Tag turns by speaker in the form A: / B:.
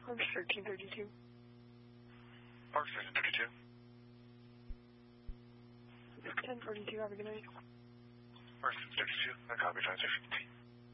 A: Parks 1332.
B: Parks 1332.
A: 1042, have a good night.
B: Parks 1332, I copy transition.